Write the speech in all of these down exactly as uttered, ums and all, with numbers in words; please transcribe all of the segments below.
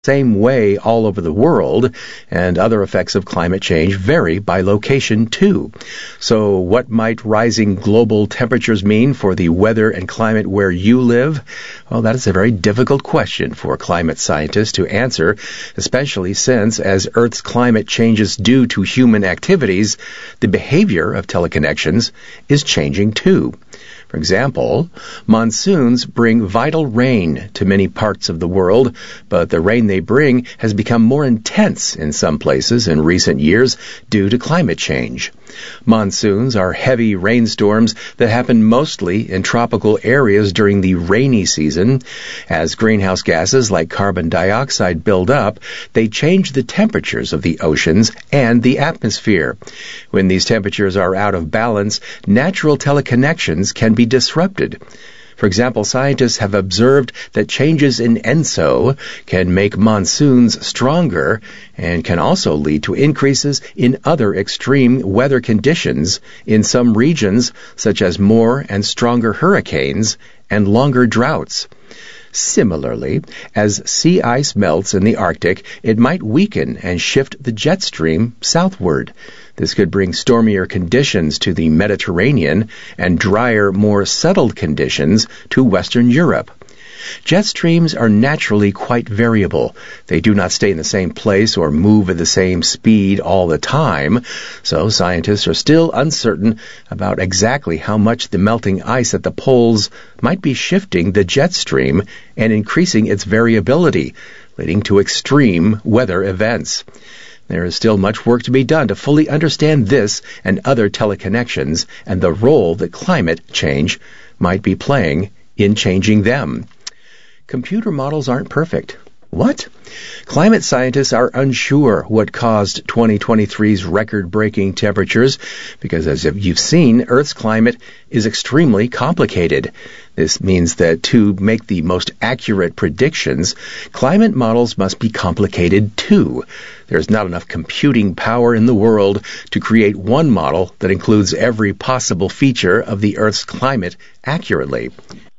same way all over the world, and other effects of climate change vary by location too. So what might rising global temperatures mean for the weather and climate where you live? Well, that is a very difficult question for climate scientists to answer, especially since as Earth's climate changes due to human activities, the behavior of teleconnections is changing too. For example, monsoons bring vital rain to many parts of the world, but the rain they bring has become more intense in some places in recent years due to climate change. Monsoons are heavy rainstorms that happen mostly in tropical areas during the rainy season. As greenhouse gases like carbon dioxide build up, they change the temperatures of the oceans and the atmosphere. When these temperatures are out of balance, natural teleconnections can be disrupted. For example, scientists have observed that changes in ENSO can make monsoons stronger and can also lead to increases in other extreme weather conditions in some regions, such as more and stronger hurricanes and longer droughts. Similarly, as sea ice melts in the Arctic, it might weaken and shift the jet stream southward. This could bring stormier conditions to the Mediterranean and drier, more settled conditions to Western Europe. Jet streams are naturally quite variable. They do not stay in the same place or move at the same speed all the time, so scientists are still uncertain about exactly how much the melting ice at the poles might be shifting the jet stream and increasing its variability, leading to extreme weather events. There is still much work to be done to fully understand this and other teleconnections and the role that climate change might be playing in changing them. Computer models aren't perfect. What? Climate scientists are unsure what caused twenty twenty-three's record-breaking temperatures because, as you've seen, Earth's climate is extremely complicated. This means that to make the most accurate predictions, climate models must be complicated too. There's not enough computing power in the world to create one model that includes every possible feature of the Earth's climate accurately.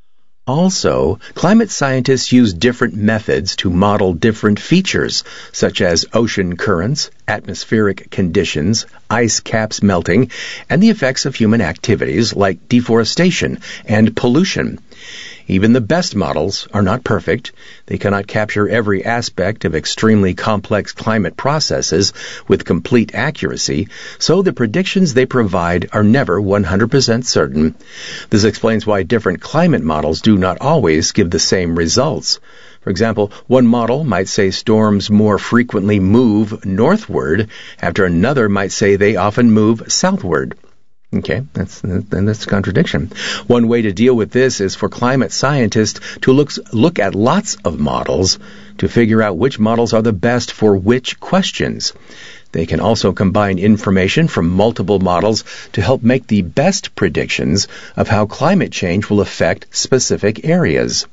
Also, climate scientists use different methods to model different features, such as ocean currents, atmospheric conditions, ice caps melting, and the effects of human activities like deforestation and pollution. Even the best models are not perfect. They cannot capture every aspect of extremely complex climate processes with complete accuracy, so the predictions they provide are never one hundred percent certain. This explains why different climate models do not always give the same results. For example, one model might say storms more frequently move northward, after another might say they often move southward. Okay, that's that's a contradiction. One way to deal with this is for climate scientists to look look at lots of models to figure out which models are the best for which questions. They can also combine information from multiple models to help make the best predictions of how climate change will affect specific areas.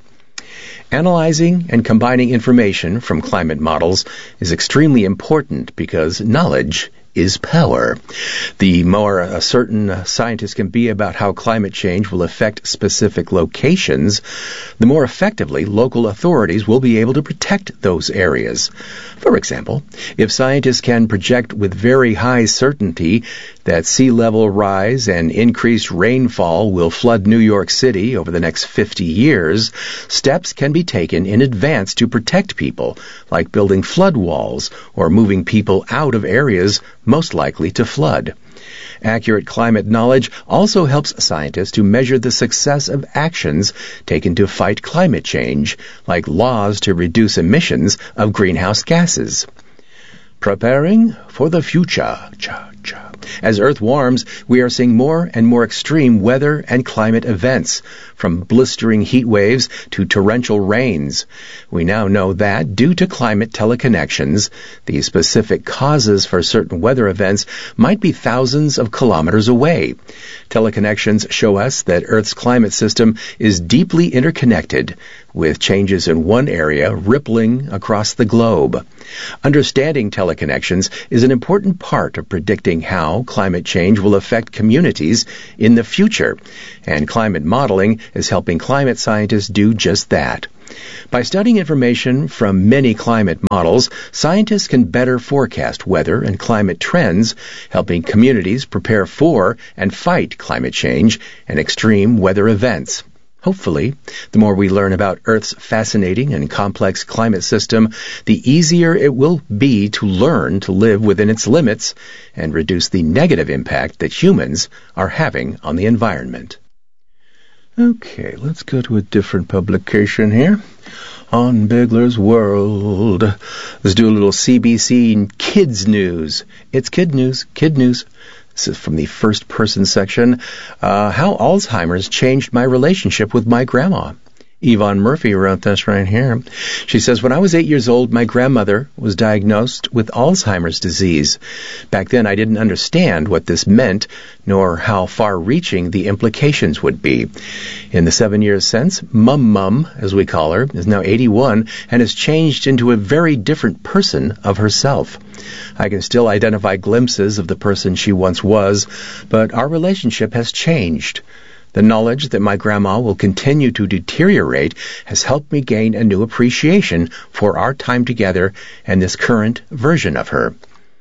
Analyzing and combining information from climate models is extremely important because knowledge is power. The more uh, certain scientists can be about how climate change will affect specific locations, the more effectively local authorities will be able to protect those areas. For example, if scientists can project with very high certainty that sea level rise and increased rainfall will flood New York City over the next fifty years, steps can be taken in advance to protect people, like building flood walls or moving people out of areas most likely to flood. Accurate climate knowledge also helps scientists to measure the success of actions taken to fight climate change, like laws to reduce emissions of greenhouse gases. Preparing for the future. Cha, cha. As Earth warms, we are seeing more and more extreme weather and climate events, from blistering heat waves to torrential rains. We now know that, due to climate teleconnections, the specific causes for certain weather events might be thousands of kilometers away. Teleconnections show us that Earth's climate system is deeply interconnected, with changes in one area rippling across the globe. Understanding teleconnections is an important part of predicting how climate change will affect communities in the future, and climate modeling is helping climate scientists do just that. By studying information from many climate models, scientists can better forecast weather and climate trends, helping communities prepare for and fight climate change and extreme weather events. Hopefully, the more we learn about Earth's fascinating and complex climate system, the easier it will be to learn to live within its limits and reduce the negative impact that humans are having on the environment. Okay, let's go to a different publication here. On Bigler's World. Let's do a little C B C Kids News. It's kid news, kid news. This is from the first person section. Uh, how Alzheimer's changed my relationship with my grandma. Yvonne Murphy wrote this right here. She says, when I was eight years old, my grandmother was diagnosed with Alzheimer's disease. Back then, I didn't understand what this meant, nor how far-reaching the implications would be. In the seven years since, Mum Mum, as we call her, is now eighty-one and has changed into a very different person of herself. I can still identify glimpses of the person she once was, but our relationship has changed. The knowledge that my grandma will continue to deteriorate has helped me gain a new appreciation for our time together and this current version of her.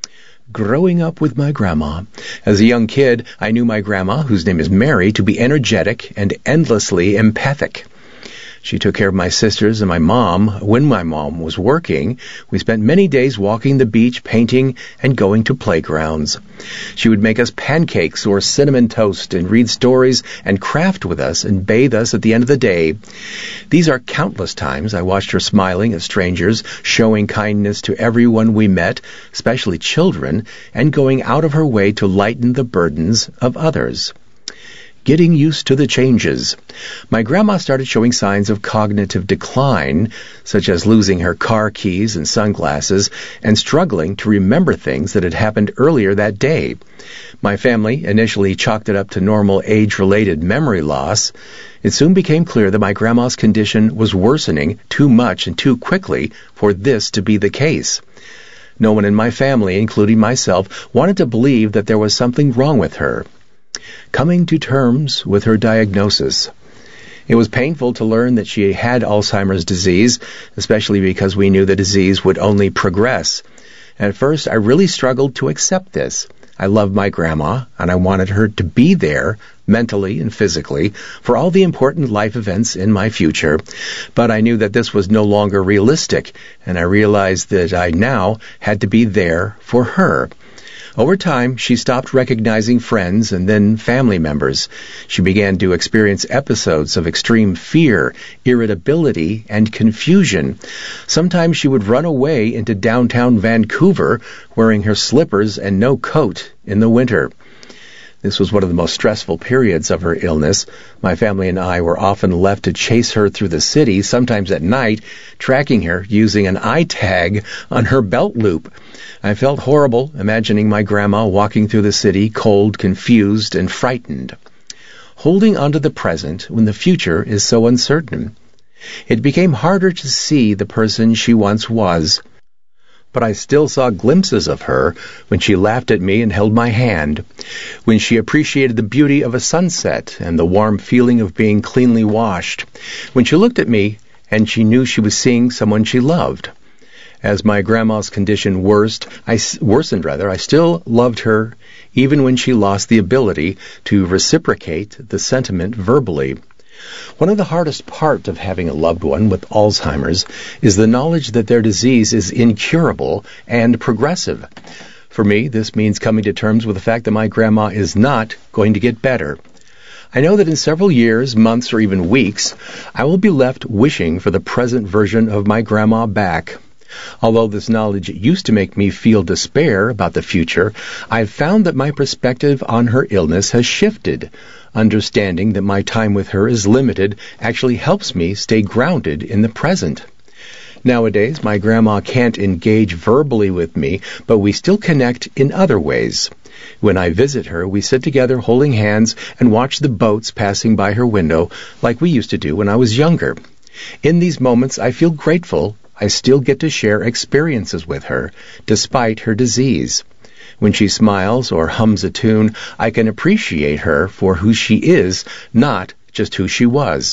Growing up with my grandma. As a young kid, I knew my grandma, whose name is Mary, to be energetic and endlessly empathic. She took care of my sisters and my mom. When my mom was working, we spent many days walking the beach, painting, and going to playgrounds. She would make us pancakes or cinnamon toast and read stories and craft with us and bathe us at the end of the day. These are countless times I watched her smiling at strangers, showing kindness to everyone we met, especially children, and going out of her way to lighten the burdens of others. Getting used to the changes. My grandma started showing signs of cognitive decline, such as losing her car keys and sunglasses, and struggling to remember things that had happened earlier that day. My family initially chalked it up to normal age-related memory loss. It soon became clear that my grandma's condition was worsening too much and too quickly for this to be the case. No one in my family, including myself, wanted to believe that there was something wrong with her. Coming to terms with her diagnosis. It was painful to learn that she had Alzheimer's disease, especially because we knew the disease would only progress. At first, I really struggled to accept this. I loved my grandma, and I wanted her to be there, mentally and physically, for all the important life events in my future. But I knew that this was no longer realistic, and I realized that I now had to be there for her. Over time, she stopped recognizing friends and then family members. She began to experience episodes of extreme fear, irritability, and confusion. Sometimes she would run away into downtown Vancouver wearing her slippers and no coat in the winter. This was one of the most stressful periods of her illness. My family and I were often left to chase her through the city, sometimes at night, tracking her using an eye tag on her belt loop. I felt horrible imagining my grandma walking through the city, cold, confused, and frightened. Holding on to the present when the future is so uncertain. It became harder to see the person she once was. But I still saw glimpses of her when she laughed at me and held my hand, when she appreciated the beauty of a sunset and the warm feeling of being cleanly washed, when she looked at me and she knew she was seeing someone she loved. As my grandma's condition worsened, I, worsened rather, I still loved her even when she lost the ability to reciprocate the sentiment verbally. One of the hardest parts of having a loved one with Alzheimer's is the knowledge that their disease is incurable and progressive. For me, this means coming to terms with the fact that my grandma is not going to get better. I know that in several years, months, or even weeks, I will be left wishing for the present version of my grandma back. Although this knowledge used to make me feel despair about the future, I've found that my perspective on her illness has shifted. Understanding that my time with her is limited actually helps me stay grounded in the present. Nowadays, my grandma can't engage verbally with me, but we still connect in other ways. When I visit her, we sit together holding hands and watch the boats passing by her window like we used to do when I was younger. In these moments, I feel grateful I still get to share experiences with her, despite her disease. When she smiles or hums a tune, I can appreciate her for who she is, not just who she was.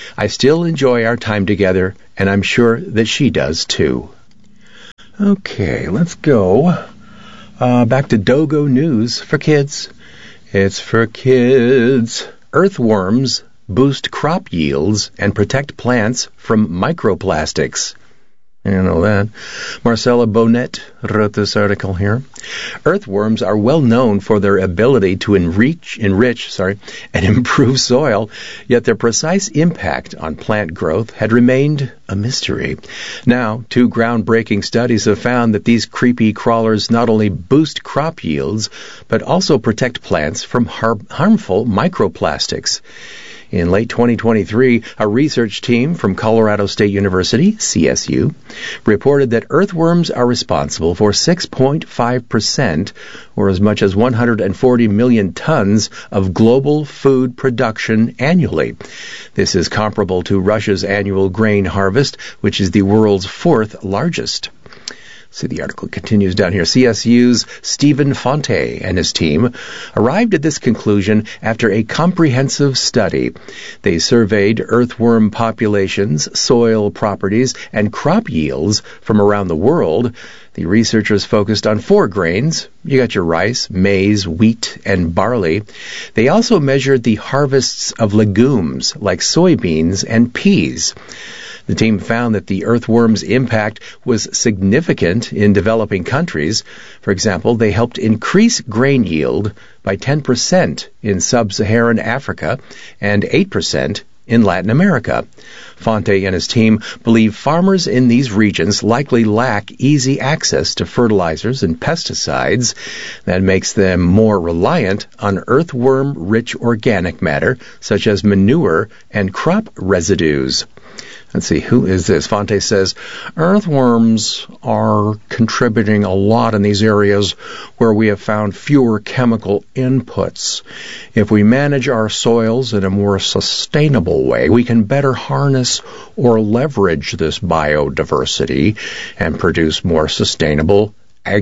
I still enjoy our time together, and I'm sure that she does too. Okay, let's go uh, back to Dogo News for kids. It's for kids. Earthworms boost crop yields and protect plants from microplastics. I don't know that. Marcella Bonet wrote this article here. Earthworms are well known for their ability to enrich, enrich sorry, and improve soil, yet their precise impact on plant growth had remained a mystery. Now, two groundbreaking studies have found that these creepy crawlers not only boost crop yields, but also protect plants from har- harmful microplastics. In late twenty twenty-three, a research team from Colorado State University, C S U, reported that earthworms are responsible for six point five percent, or as much as one hundred forty million tons of global food production annually. This is comparable to Russia's annual grain harvest, which is the world's fourth largest. See, the article continues down here. C S U's Stephen Fonte and his team arrived at this conclusion after a comprehensive study. They surveyed earthworm populations, soil properties, and crop yields from around the world. The researchers focused on four grains. You got your rice, maize, wheat, and barley. They also measured the harvests of legumes like soybeans and peas. The team found that the earthworm's impact was significant in developing countries. For example, they helped increase grain yield by ten percent in sub-Saharan Africa and eight percent in Latin America. Fonte and his team believe farmers in these regions likely lack easy access to fertilizers and pesticides. That makes them more reliant on earthworm-rich organic matter, such as manure and crop residues. Let's see, who is this? Fonte says, earthworms are contributing a lot in these areas where we have found fewer chemical inputs. If we manage our soils in a more sustainable way, we can better harness or leverage this biodiversity and produce more sustainable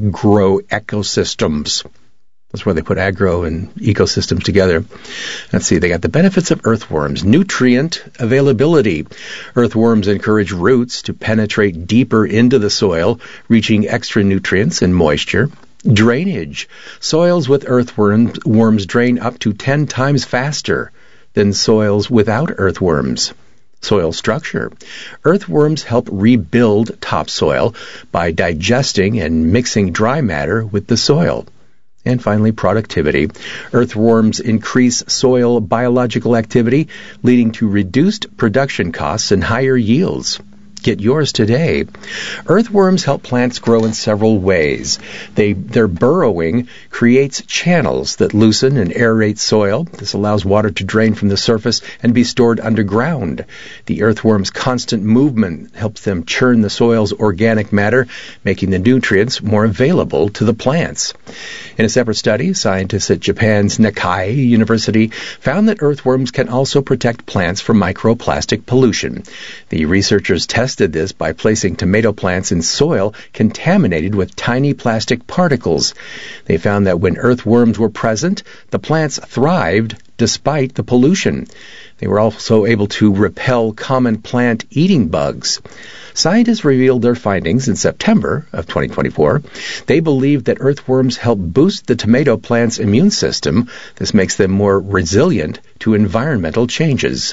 agro-ecosystems. That's where they put agro and ecosystems together. Let's see, they got the benefits of earthworms. Nutrient availability. Earthworms encourage roots to penetrate deeper into the soil, reaching extra nutrients and moisture. Drainage. Soils with earthworms worms drain up to ten times faster than soils without earthworms. Soil structure. Earthworms help rebuild topsoil by digesting and mixing dry matter with the soil. And finally, productivity. Earthworms increase soil biological activity, leading to reduced production costs and higher yields. Get yours today. Earthworms help plants grow in several ways. They, their burrowing creates channels that loosen and aerate soil. This allows water to drain from the surface and be stored underground. The earthworm's constant movement helps them churn the soil's organic matter, making the nutrients more available to the plants. In a separate study, scientists at Japan's Nakai University found that earthworms can also protect plants from microplastic pollution. The researchers tested this by placing tomato plants in soil contaminated with tiny plastic particles. They found that when earthworms were present, the plants thrived despite the pollution. They were also able to repel common plant-eating bugs. Scientists revealed their findings in September of twenty twenty-four. They believe that earthworms help boost the tomato plant's immune system. This makes them more resilient to environmental changes.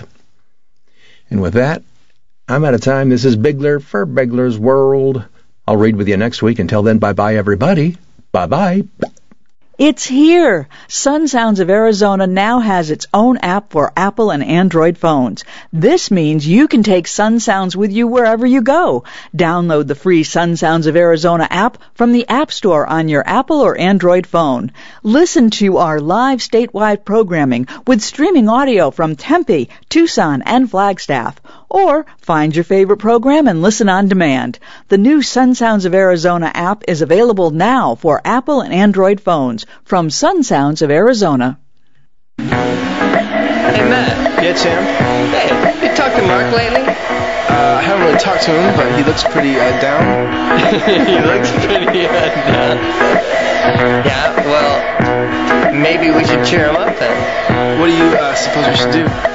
And with that, I'm out of time. This is Bigler for Bigler's World. I'll read with you next week. Until then, bye-bye, everybody. Bye-bye. It's here! Sun Sounds of Arizona now has its own app for Apple and Android phones. This means you can take Sun Sounds with you wherever you go. Download the free Sun Sounds of Arizona app from the App Store on your Apple or Android phone. Listen to our live statewide programming with streaming audio from Tempe, Tucson, and Flagstaff. Or find your favorite program and listen on demand. The new Sun Sounds of Arizona app is available now for Apple and Android phones from Sun Sounds of Arizona. Hey, Matt. Yeah, Sam? Hey, you talked to Mark lately? Uh, I haven't really talked to him, but he looks pretty uh, down. He looks pretty uh, down. Yeah, well, maybe we should cheer him up then. What do you uh, suppose we should do?